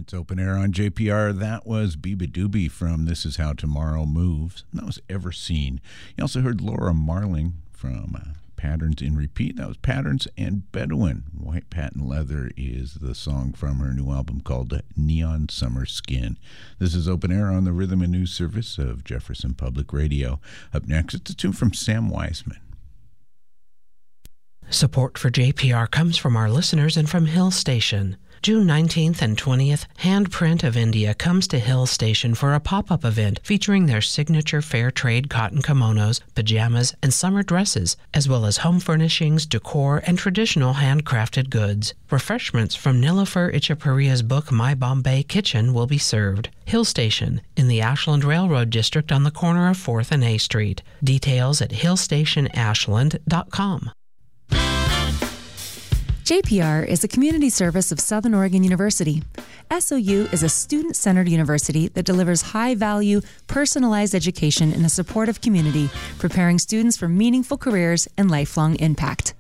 It's open air on JPR. That was Biba Doobie from This Is How Tomorrow Moves. And that was Everseen. You also heard Laura Marling from Patterns in Repeat. That was Patterns and Bedouin. White Patent Leather is the song from her new album called Neon Summer Skin. This is open air on the Rhythm and News Service of Jefferson Public Radio. Up next, it's a tune from Sam Wiseman. Support for JPR comes from our listeners and from Hill Station. June 19th and 20th, Handprint of India comes to Hill Station for a pop-up event featuring their signature fair trade cotton kimonos, pajamas, and summer dresses, as well as home furnishings, decor, and traditional handcrafted goods. Refreshments from Nilofer Ichapuria's book My Bombay Kitchen will be served. Hill Station, in the Ashland Railroad District on the corner of 4th and A Street. Details at hillstationashland.com. JPR is a community service of Southern Oregon University. SOU is a student-centered university that delivers high-value, personalized education in a supportive community, preparing students for meaningful careers and lifelong impact.